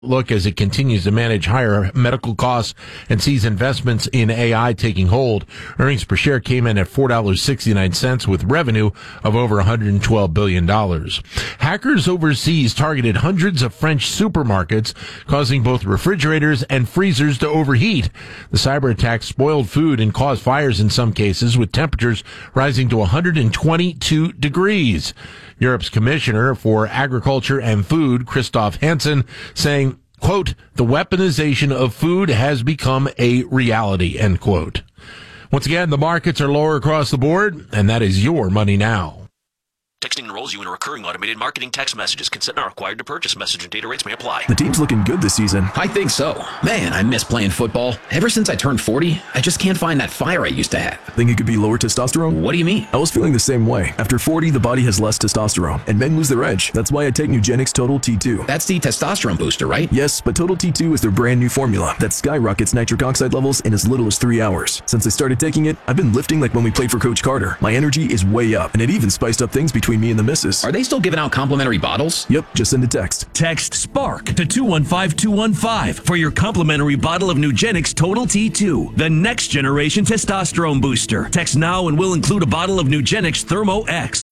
look as it continues to manage higher medical costs and sees investments in AI taking hold. Earnings per share came in at $4.69 with revenue of over $112 billion. Hackers overseas targeted hundreds of French supermarkets, causing both refrigerators and freezers to overheat. The cyber attack spoiled food and caused fires in some cases, with temperatures rising to 122 degrees. Europe's Commissioner for Agriculture and Food, Christoph Hansen, saying, quote, the weaponization of food has become a reality, end quote. Once again, the markets are lower across the board, and that is your money now. Texting enrolls you in a recurring automated marketing text messages. Consent not required to purchase. Message and data rates may apply. The team's looking good this season. I think so. Man, I miss playing football. Ever since I turned 40, I just can't find that fire I used to have. Think it could be lower testosterone? What do you mean? I was feeling the same way. After 40, the body has less testosterone, and men lose their edge. That's why I take Nugenix Total T2. That's the testosterone booster, right? Yes, but Total T2 is their brand new formula that skyrockets nitric oxide levels in as little as 3 hours. Since I started taking it, I've been lifting like when we played for Coach Carter. My energy is way up, and it even spiced up things between me and the missus. Are they still giving out complimentary bottles? Yep, just send a text. Text SPARK to 215-215 for your complimentary bottle of Nugenix Total T2, the next generation testosterone booster. Text now and we'll include a bottle of Nugenix Thermo X.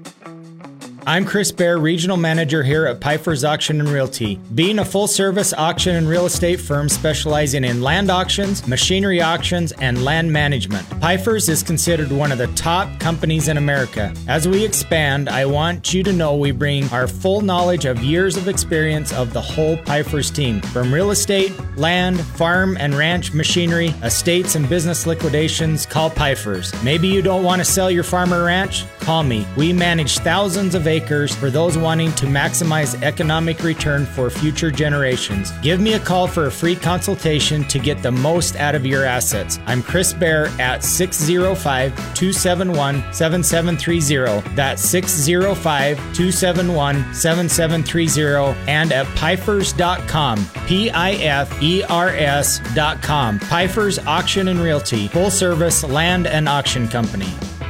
I'm Chris Baer, Regional Manager here at Pfeiffer's Auction and Realty. Being a full-service auction and real estate firm specializing in land auctions, machinery auctions, and land management, Pfeiffer's is considered one of the top companies in America. As we expand, I want you to know we bring our full knowledge of years of experience of the whole Pfeiffer's team. From real estate, land, farm and ranch machinery, estates and business liquidations, call Pfeiffer's. Maybe you don't want to sell your farm or ranch? Call me. We manage thousands of acres for those wanting to maximize economic return for future generations. Give me a call for a free consultation to get the most out of your assets. I'm Chris Baer at 605-271-7730. That's 605-271-7730 and at Pfeifers.com. Pifers.com. Pfeiffer's Auction and Realty, full service land and auction company.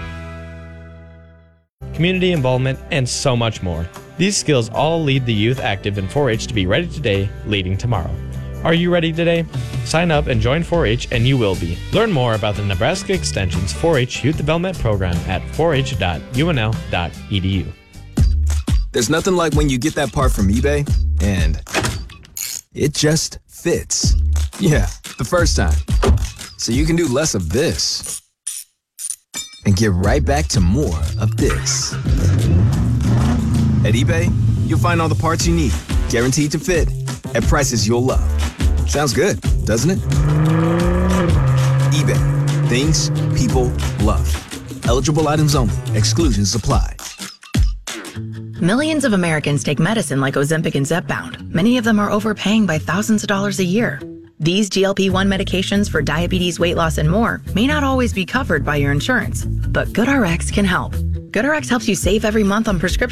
Community involvement, and so much more. These skills all lead the youth active in 4-H to be ready today, leading tomorrow. Are you ready today? Sign up and join 4-H and you will be. Learn more about the Nebraska Extension's 4-H Youth Development Program at 4h.unl.edu. There's nothing like when you get that part from eBay and it just fits. Yeah, the first time. So you can do less of this and get right back to more of this. At eBay, you'll find all the parts you need, guaranteed to fit, at prices you'll love. Sounds good, doesn't it? eBay, things people love. Eligible items only. Exclusions apply. Millions of Americans take medicine like Ozempic and Zepbound. Many of them are overpaying by thousands of dollars a year. These GLP-1 medications for diabetes, weight loss, and more may not always be covered by your insurance, but GoodRx can help. GoodRx helps you save every month on prescription